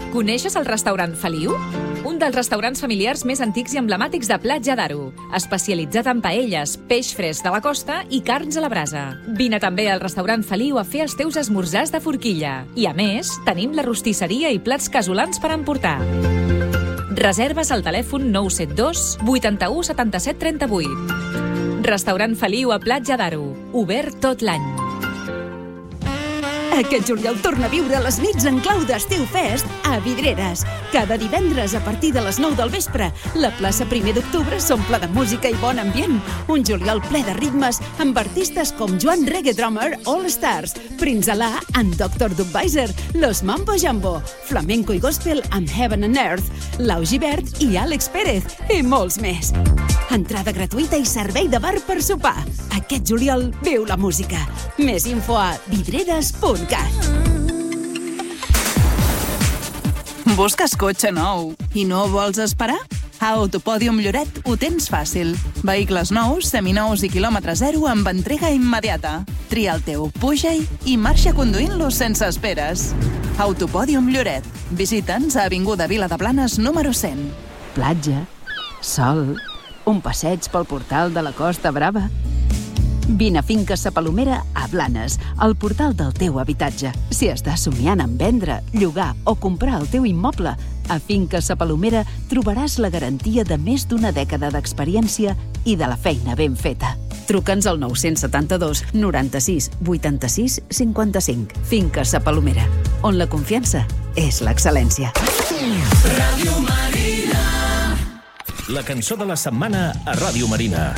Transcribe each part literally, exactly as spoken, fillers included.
Coneixes el restaurant Feliu? Un dels restaurants familiars més antics i emblemàtics de Platja d'Aro, especialitzat en paelles, peix fresc de la costa i carns a la brasa. Vine també al restaurant Feliu a fer els teus esmorzars de forquilla. I a més, tenim la rostisseria i plats casolans per emportar. Reserves al telèfon nou set dos vuitanta-u setanta-set trenta-vuit. Restaurant Feliu a Platja d'Aro, obert tot l'any. Aquest juliol torna a viure les nits en clau d'Estiu Fest a Vidreres. Cada divendres a partir de les nou del vespre, la plaça primer d'octubre s'omple de música i bon ambient. Un juliol ple de ritmes amb artistes com Joan Reggae Drummer All Stars, Prince Alà and doctor Dubweiser, Los Mambo Jambo, Flamenco i Gospel amb Heaven and Earth, Lau Gibert i Àlex Pérez, i molts més. Entrada gratuïta i servei de bar per sopar. Aquest juliol viu la música. Més info a vidreres punt cat. Busques cotxe nou i no vols esperar? A Autopòdium Lloret ho tens fàcil. Vehicles nous, seminous i quilòmetre zero amb entrega immediata. Tria el teu, puja-hi i marxa conduint-lo sense esperes. Autopòdium Lloret. Visita'ns a Avinguda Vila de Blanes número cent. Platja, sol, un passeig pel portal de la Costa Brava. Vine a Finques Sa Palomera a Blanes, al portal del teu habitatge. Si estàs somiant en vendre, llogar o comprar el teu immoble, a Finques Sa Palomera trobaràs la garantia de més d'una dècada d'experiència i de la feina ben feta. Truca'ns al nou set dos noranta-sis vuitanta-sis cinquanta-cinc. Finques Sa Palomera, on la confiança és l'excel·lència. Ràdio Marina. La cançó de la setmana a Ràdio Marina.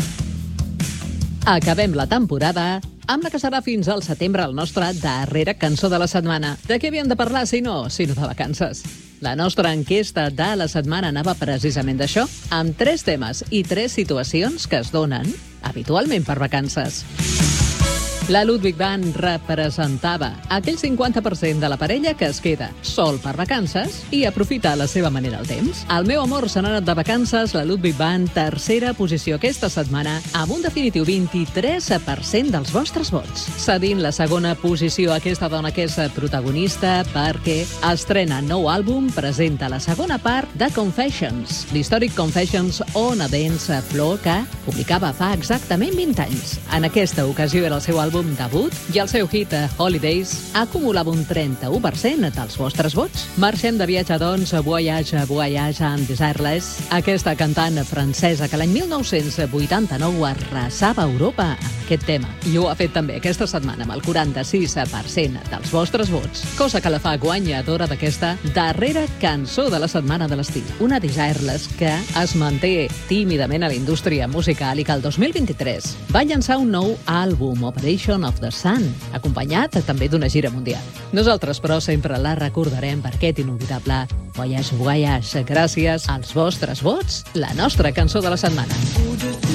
Acabem la temporada amb la que serà fins al setembre el nostre darrera cançó de la setmana. De què havíem de parlar, si no, sinó de vacances? La nostra enquesta de la setmana anava precisament d'això, amb tres temes i tres situacions que es donen habitualment per vacances. La Ludwig Band representava aquell cinquanta per cent de la parella que es queda sol per vacances i aprofita a la seva manera el temps. El meu amor se n'ha anat de vacances, la Ludwig Band, tercera posició aquesta setmana, amb un definitiu vint-i-tres per cent dels vostres vots. Cedint la segona posició a aquesta dona que és protagonista perquè estrena nou àlbum, presenta la segona part de Confessions, l'històric Confessions on a Dance Floor, que publicava fa exactament vint anys. En aquesta ocasió era el seu àlbum debut i el seu hit Holidays acumulava un trenta-u per cent dels vostres vots. Marxem de viatge, doncs, Voyage, Voyage and Desireless, aquesta cantant francesa que l'any mil nou-cents vuitanta-nou arrasava a Europa amb aquest tema. I ho ha fet també aquesta setmana amb el quaranta-sis per cent dels vostres vots, cosa que la fa guanyadora d'aquesta darrera cançó de la setmana de l'estiu. Una Desireless que es manté tímidament a la indústria musical i que el dos mil vint-i-tres va llançar un nou àlbum, Operation of the Sun, acompanyat també d'una gira mundial. Nosaltres, però, sempre la recordarem per aquest inoblidable Voyage, Voyage. Gràcies als vostres vots, la nostra cançó de la setmana.